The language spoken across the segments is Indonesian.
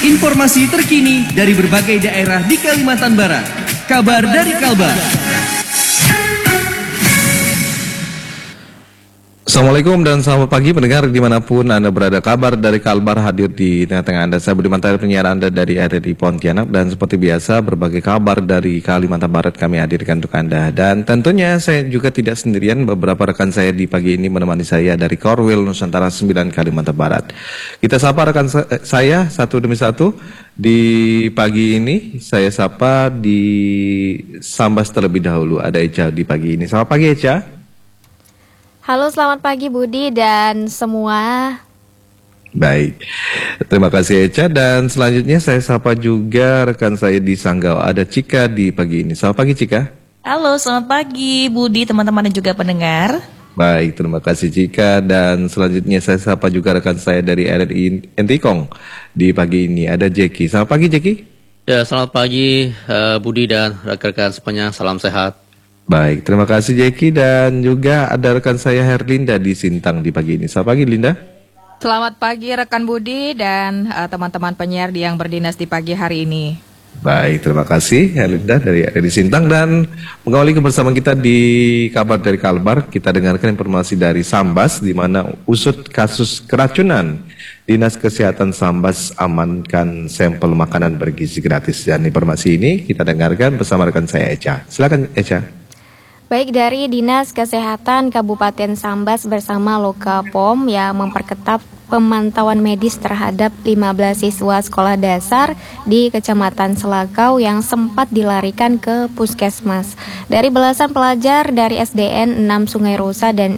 Informasi terkini dari berbagai daerah di Kalimantan Barat. Kabar dari Kalbar. Assalamualaikum dan selamat pagi pendengar dimanapun Anda berada. Kabar dari Kalbar hadir di tengah-tengah Anda. Saya Budiman Tahir, penyiar Anda dari RRI Pontianak. Dan seperti biasa berbagai kabar dari Kalimantan Barat kami hadirkan untuk Anda. Dan tentunya saya juga tidak sendirian. Beberapa rekan saya di pagi ini menemani saya dari Korwil Nusantara 9 Kalimantan Barat. Kita sapa rekan saya satu demi satu. Di pagi ini saya sapa di Sambas terlebih dahulu. Ada Eca di pagi ini. Selamat pagi Eca. Halo, selamat pagi Budi dan semua. Baik, terima kasih Eca. Dan selanjutnya saya sapa juga rekan saya di Sanggau. Ada Cika di pagi ini. Selamat pagi Cika. Halo, selamat pagi Budi, teman-teman dan juga pendengar. Baik, terima kasih Cika. Dan selanjutnya saya sapa juga rekan saya dari RRI Entikong di pagi ini. Ada Jeki. Selamat pagi Jeki. Ya, selamat pagi Budi dan rekan-rekan semuanya. Salam sehat. Baik, terima kasih Jeki. Dan juga ada rekan saya Herlinda di Sintang di pagi ini. Selamat pagi Linda. Selamat pagi rekan Budi dan teman-teman penyiar yang berdinas di pagi hari ini. Baik, terima kasih Herlinda dari Sintang. Dan mengawali kebersamaan kita di kabar dari Kalbar, kita dengarkan informasi dari Sambas di mana usut kasus keracunan. Dinas Kesehatan Sambas amankan sampel makanan bergizi gratis. Dan informasi ini kita dengarkan bersama rekan saya Eca. Silakan Eca. Baik, dari Dinas Kesehatan Kabupaten Sambas bersama Lokapom yang memperketat pemantauan medis terhadap 15 siswa sekolah dasar di Kecamatan Selakau yang sempat dilarikan ke puskesmas. Dari belasan pelajar dari SDN 6 Sungai Rosa dan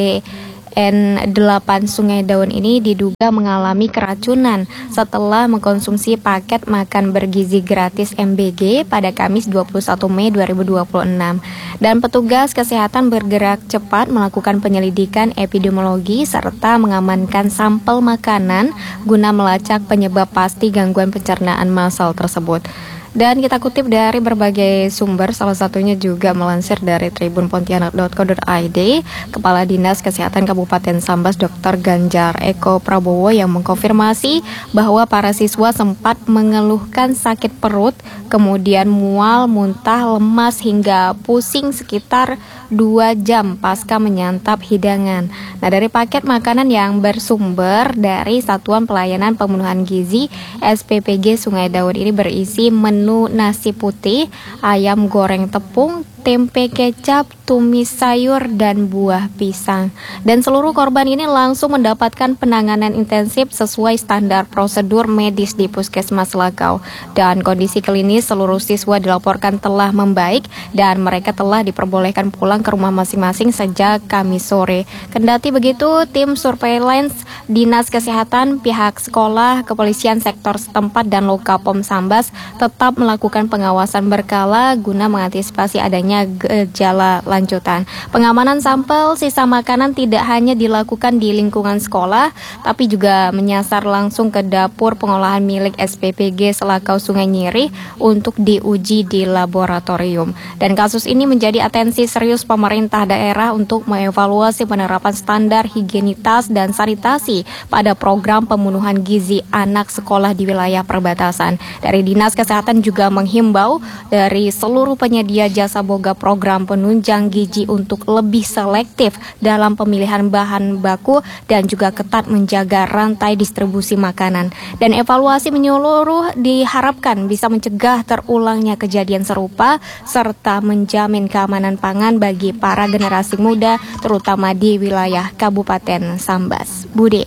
SDN 8 Sungai Daun ini diduga mengalami keracunan setelah mengkonsumsi paket makan bergizi gratis MBG pada Kamis 21 Mei 2026. Dan petugas kesehatan bergerak cepat melakukan penyelidikan epidemiologi serta mengamankan sampel makanan guna melacak penyebab pasti gangguan pencernaan massal tersebut. Dan kita kutip dari berbagai sumber, salah satunya juga melansir dari tribunpontianak.co.id, Kepala Dinas Kesehatan Kabupaten Sambas Dr. Ganjar Eko Prabowo yang mengkonfirmasi bahwa para siswa sempat mengeluhkan sakit perut, kemudian mual, muntah, lemas hingga pusing sekitar 2 jam pasca menyantap hidangan. Nah, dari paket makanan yang bersumber dari Satuan Pelayanan Pemenuhan Gizi SPPG Sungai Daun ini berisi menu nasi putih, ayam goreng tepung, tempe kecap, tumis sayur, dan buah pisang. Dan seluruh korban ini langsung mendapatkan penanganan intensif sesuai standar prosedur medis di Puskesmas Selakau. Dan kondisi klinis seluruh siswa dilaporkan telah membaik dan mereka telah diperbolehkan pulang ke rumah masing-masing sejak Kamis sore. Kendati begitu, tim surveillance Dinas Kesehatan, pihak sekolah, kepolisian sektor setempat, dan Lokapom Sambas tetap melakukan pengawasan berkala guna mengantisipasi adanya gejala lanjutan. Pengamanan sampel sisa makanan tidak hanya dilakukan di lingkungan sekolah, tapi juga menyasar langsung ke dapur pengolahan milik SPPG Selakau Sungai Nyirih untuk diuji di laboratorium. Dan kasus ini menjadi atensi serius pemerintah daerah untuk mengevaluasi penerapan standar higienitas dan sanitasi pada program pemenuhan gizi anak sekolah di wilayah perbatasan. Dari Dinas Kesehatan juga menghimbau dari seluruh penyedia jasa boga program penunjang gizi untuk lebih selektif dalam pemilihan bahan baku dan juga ketat menjaga rantai distribusi makanan. Dan evaluasi menyeluruh diharapkan bisa mencegah terulangnya kejadian serupa serta menjamin keamanan pangan bagi para generasi muda terutama di wilayah Kabupaten Sambas. Budi.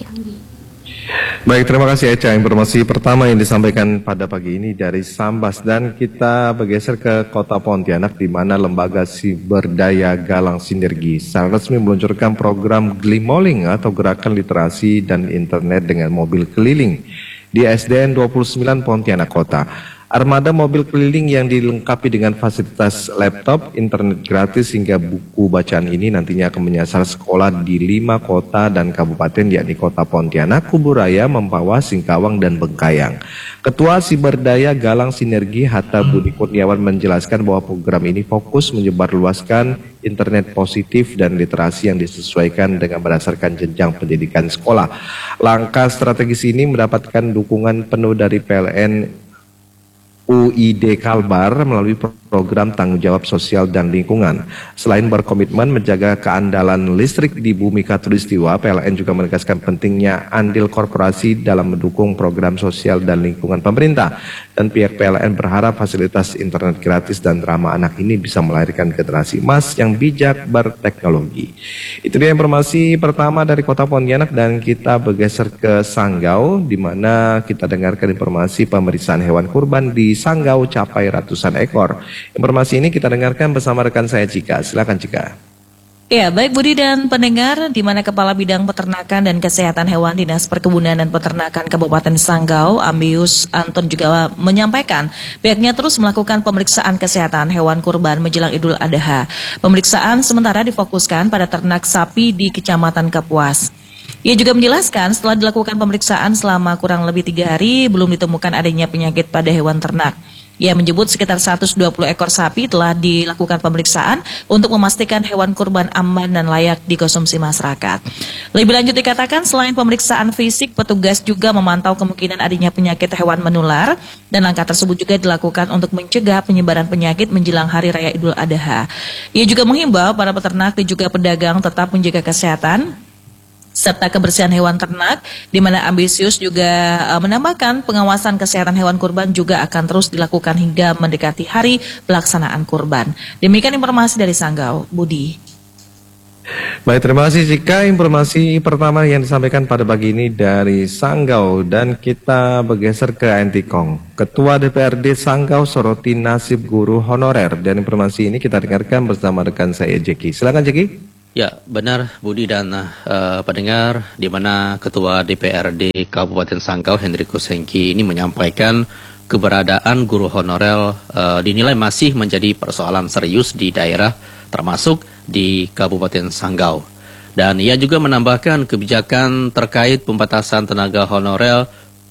Baik, terima kasih Eca. Informasi pertama yang disampaikan pada pagi ini dari Sambas. Dan kita bergeser ke Kota Pontianak di mana Lembaga Siberdaya Galang Sinergi secara resmi meluncurkan program Glimoling atau Gerakan Literasi dan Internet dengan Mobil Keliling di SDN 29 Pontianak Kota. Armada mobil keliling yang dilengkapi dengan fasilitas laptop, internet gratis hingga buku bacaan ini nantinya akan menyasar sekolah di 5 kota dan kabupaten yakni Kota Pontianak, Kuburaya, Mempawah, Singkawang, dan Bengkayang. Ketua Siberdaya Galang Sinergi Hatta Budi Kurniawan menjelaskan bahwa program ini fokus menyebarluaskan internet positif dan literasi yang disesuaikan dengan berdasarkan jenjang pendidikan sekolah. Langkah strategis ini mendapatkan dukungan penuh dari PLN UID Kalbar melalui program tanggung jawab sosial dan lingkungan. Selain berkomitmen menjaga keandalan listrik di bumi Katulistiwa, PLN juga menegaskan pentingnya andil korporasi dalam mendukung program sosial dan lingkungan pemerintah. Dan pihak PLN berharap fasilitas internet gratis dan ramah anak ini bisa melahirkan generasi emas yang bijak berteknologi. Itu dia informasi pertama dari Kota Pontianak, dan kita bergeser ke Sanggau, di mana kita dengarkan informasi pemeriksaan hewan kurban di Sanggau capai ratusan ekor. Informasi ini kita dengarkan bersama rekan saya Cika. Silakan Cika. Ya, baik Budi dan pendengar, di mana Kepala Bidang Peternakan dan Kesehatan Hewan Dinas Perkebunan dan Peternakan Kabupaten Sanggau, Ambius Anton, juga menyampaikan pihaknya terus melakukan pemeriksaan kesehatan hewan kurban menjelang Idul Adha. Pemeriksaan sementara difokuskan pada ternak sapi di Kecamatan Kapuas. Ia juga menjelaskan setelah dilakukan pemeriksaan selama kurang lebih 3 hari belum ditemukan adanya penyakit pada hewan ternak. Ia menyebut sekitar 120 ekor sapi telah dilakukan pemeriksaan untuk memastikan hewan kurban aman dan layak dikonsumsi masyarakat. Lebih lanjut dikatakan selain pemeriksaan fisik, petugas juga memantau kemungkinan adanya penyakit hewan menular, dan langkah tersebut juga dilakukan untuk mencegah penyebaran penyakit menjelang Hari Raya Idul Adha. Ia juga menghimbau para peternak dan juga pedagang tetap menjaga kesehatan serta kebersihan hewan ternak, di mana Ambisius juga menambahkan pengawasan kesehatan hewan kurban juga akan terus dilakukan hingga mendekati hari pelaksanaan kurban. Demikian informasi dari Sanggau, Budi. Baik, terima kasih Cika. Informasi pertama yang disampaikan pada pagi ini dari Sanggau, dan kita bergeser ke Antikong. Ketua DPRD Sanggau soroti nasib guru honorer, dan informasi ini kita dengarkan bersama rekan saya Jeki. Silakan Jeki. Ya, benar Budi dan pendengar, di mana Ketua DPRD Kabupaten Sanggau Hendrikus Hengki ini menyampaikan keberadaan guru honorer dinilai masih menjadi persoalan serius di daerah, termasuk di Kabupaten Sanggau. Dan ia juga menambahkan kebijakan terkait pembatasan tenaga honorer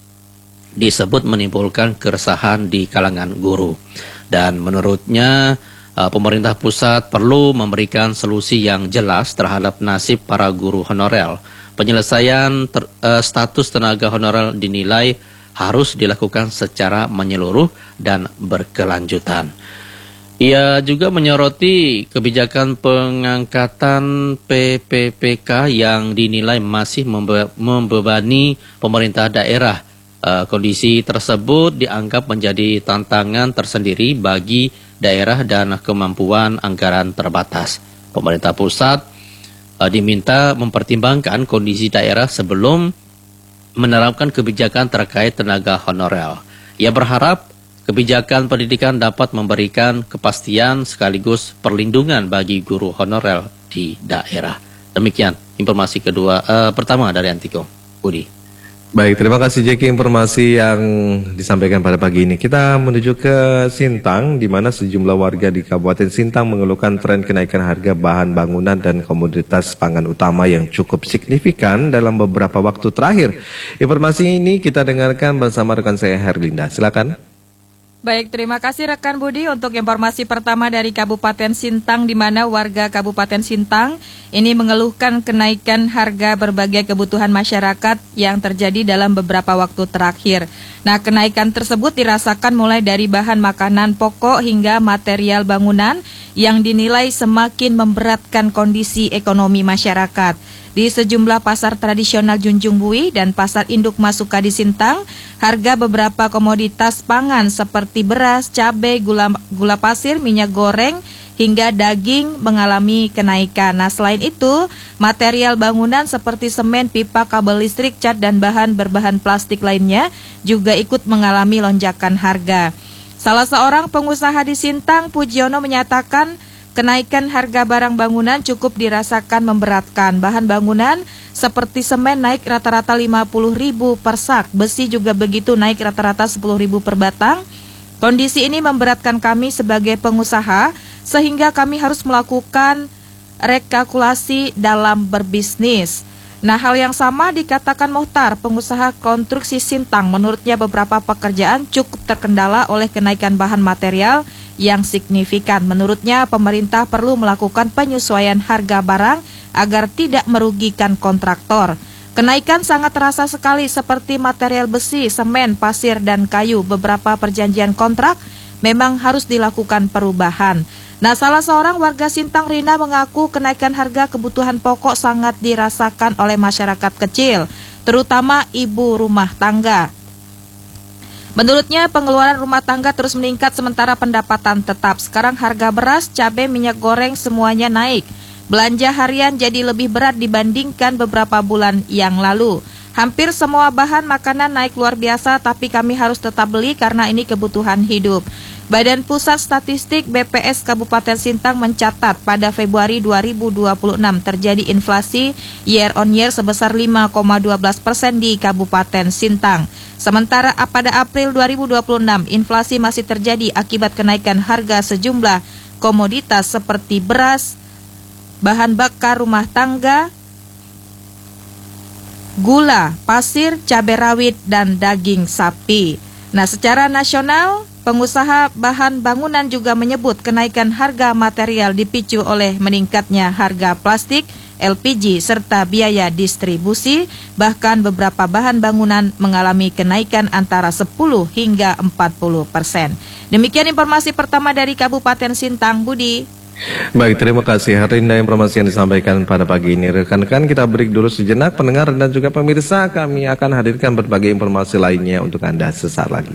disebut menimbulkan keresahan di kalangan guru. Dan menurutnya pemerintah pusat perlu memberikan solusi yang jelas terhadap nasib para guru honorer. Penyelesaian status tenaga honorer dinilai harus dilakukan secara menyeluruh dan berkelanjutan. Ia juga menyoroti kebijakan pengangkatan PPPK yang dinilai masih membebani pemerintah daerah. Kondisi tersebut dianggap menjadi tantangan tersendiri bagi daerah dan kemampuan anggaran terbatas. Pemerintah pusat diminta mempertimbangkan kondisi daerah sebelum menerapkan kebijakan terkait tenaga honorer. Ia berharap kebijakan pendidikan dapat memberikan kepastian sekaligus perlindungan bagi guru honorer di daerah. Demikian informasi pertama dari Antikong, Budi. Baik, terima kasih Jeki informasi yang disampaikan pada pagi ini. Kita menuju ke Sintang, di mana sejumlah warga di Kabupaten Sintang mengeluhkan tren kenaikan harga bahan bangunan dan komoditas pangan utama yang cukup signifikan dalam beberapa waktu terakhir. Informasi ini kita dengarkan bersama rekan saya Herlinda. Silakan. Baik, terima kasih rekan Budi untuk informasi pertama dari Kabupaten Sintang, di mana warga Kabupaten Sintang ini mengeluhkan kenaikan harga berbagai kebutuhan masyarakat yang terjadi dalam beberapa waktu terakhir. Nah, kenaikan tersebut dirasakan mulai dari bahan makanan pokok hingga material bangunan yang dinilai semakin memberatkan kondisi ekonomi masyarakat. Di sejumlah pasar tradisional Junjung Bui dan pasar induk Masukadi Sintang, harga beberapa komoditas pangan seperti beras, cabai, gula pasir, minyak goreng, hingga daging mengalami kenaikan. Nah, selain itu, material bangunan seperti semen, pipa, kabel listrik, cat, dan bahan berbahan plastik lainnya juga ikut mengalami lonjakan harga. Salah seorang pengusaha di Sintang, Pujiono, menyatakan kenaikan harga barang bangunan cukup dirasakan memberatkan. Bahan bangunan seperti semen naik rata-rata 50.000 per sak, besi juga begitu naik rata-rata 10.000 per batang, Kondisi ini memberatkan kami sebagai pengusaha sehingga kami harus melakukan rekalkulasi dalam berbisnis. Nah, hal yang sama dikatakan Mohtar, pengusaha konstruksi Sintang. Menurutnya beberapa pekerjaan cukup terkendala oleh kenaikan bahan material yang signifikan. Menurutnya pemerintah perlu melakukan penyesuaian harga barang agar tidak merugikan kontraktor. Kenaikan sangat terasa sekali seperti material besi, semen, pasir, dan kayu. Beberapa perjanjian kontrak memang harus dilakukan perubahan. Nah, salah seorang warga Sintang, Rina, mengaku kenaikan harga kebutuhan pokok sangat dirasakan oleh masyarakat kecil, terutama ibu rumah tangga. Menurutnya pengeluaran rumah tangga terus meningkat sementara pendapatan tetap. Sekarang harga beras, cabai, minyak goreng semuanya naik. Belanja harian jadi lebih berat dibandingkan beberapa bulan yang lalu. Hampir semua bahan makanan naik luar biasa, tapi kami harus tetap beli karena ini kebutuhan hidup. Badan Pusat Statistik BPS Kabupaten Sintang mencatat pada Februari 2026 terjadi inflasi year on year sebesar 5,12% di Kabupaten Sintang. Sementara pada April 2026 inflasi masih terjadi akibat kenaikan harga sejumlah komoditas seperti beras, bahan bakar rumah tangga, gula, pasir, cabai rawit, dan daging sapi. Nah, secara nasional, pengusaha bahan bangunan juga menyebut kenaikan harga material dipicu oleh meningkatnya harga plastik, LPG, serta biaya distribusi. Bahkan beberapa bahan bangunan mengalami kenaikan antara 10 hingga 40%. Demikian informasi pertama dari Kabupaten Sintang, Budi. Baik, terima kasih Harinda informasi yang disampaikan pada pagi ini. Rekan-rekan, kita break dulu sejenak. Pendengar dan juga pemirsa, kami akan hadirkan berbagai informasi lainnya untuk Anda sesaat lagi.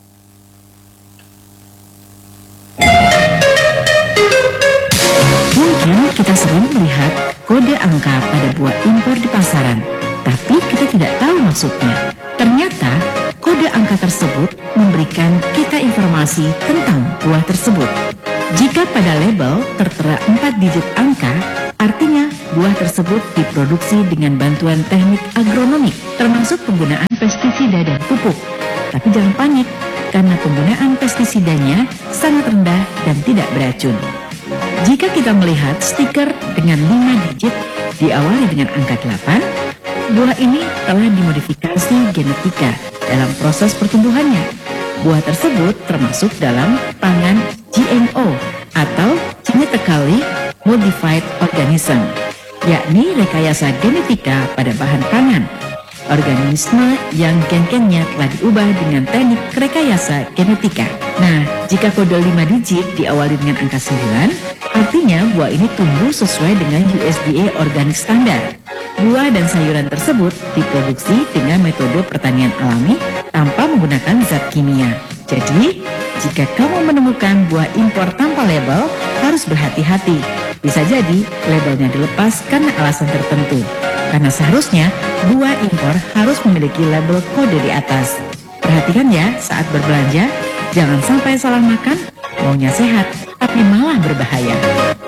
Mungkin kita sering melihat kode angka pada buah impor di pasaran, tapi kita tidak tahu maksudnya. Ternyata kode angka tersebut memberikan kita informasi tentang buah tersebut. Jika pada label tertera 4 digit angka, artinya buah tersebut diproduksi dengan bantuan teknik agronomik, termasuk penggunaan pestisida dan pupuk. Tapi jangan panik, karena penggunaan pestisidanya sangat rendah dan tidak beracun. Jika kita melihat stiker dengan 5 digit diawali dengan angka 8, buah ini telah dimodifikasi genetika dalam proses pertumbuhannya. Buah tersebut termasuk dalam pangan GMO atau Genetically Modified Organism, yakni rekayasa genetika pada bahan pangan. Organisme yang gen-gennya telah diubah dengan teknik rekayasa genetika. Nah, jika kode 5 digit diawali dengan angka 9, artinya buah ini tumbuh sesuai dengan USDA Organic Standard. Buah dan sayuran tersebut diproduksi dengan metode pertanian alami tanpa menggunakan zat kimia. Jadi, jika kamu menemukan buah impor tanpa label, harus berhati-hati. Bisa jadi labelnya dilepas karena alasan tertentu. Karena seharusnya buah impor harus memiliki label kode di atas. Perhatikan ya saat berbelanja, jangan sampai salah makan, maunya sehat, tapi malah berbahaya.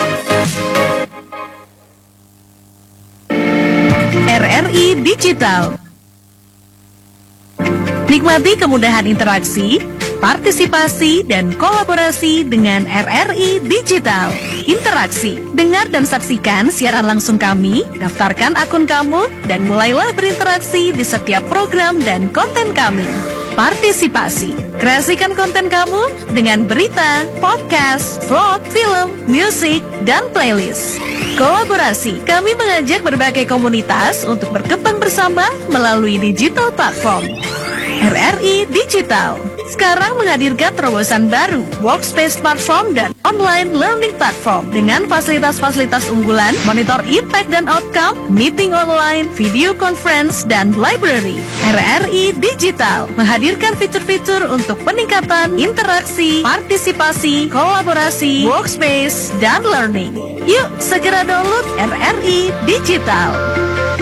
RRI Digital. Nikmati kemudahan interaksi, partisipasi, dan kolaborasi dengan RRI Digital. Interaksi, dengar dan saksikan siaran langsung kami, daftarkan akun kamu, dan mulailah berinteraksi di setiap program dan konten kami. Partisipasi, kreasikan konten kamu dengan berita, podcast, vlog, film, musik, dan playlist. Kolaborasi, kami mengajak berbagai komunitas untuk berkembang bersama melalui digital platform. RRI Digital sekarang menghadirkan terobosan baru, workspace platform dan online learning platform dengan fasilitas-fasilitas unggulan, monitor impact dan outcome, meeting online, video conference, dan library. RRI Digital menghadirkan fitur-fitur untuk peningkatan interaksi, partisipasi, kolaborasi, workspace, dan learning. Yuk segera download RRI Digital.